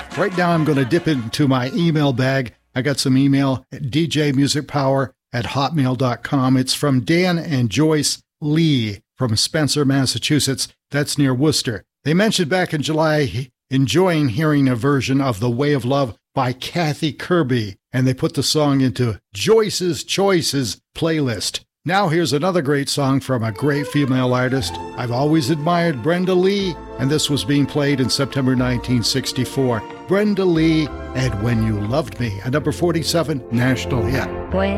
Right now, I'm going to dip into my email bag. I got some email at djmusicpower@hotmail.com. It's from Dan and Joyce Lee from Spencer, Massachusetts. That's near Worcester. They mentioned back in July enjoying hearing a version of The Way of Love by Kathy Kirby, and they put the song into Joyce's Choices playlist. Now here's another great song from a great female artist. I've always admired Brenda Lee, and this was being played in September 1964. Brenda Lee and When You Loved Me, a number 47 national hit. When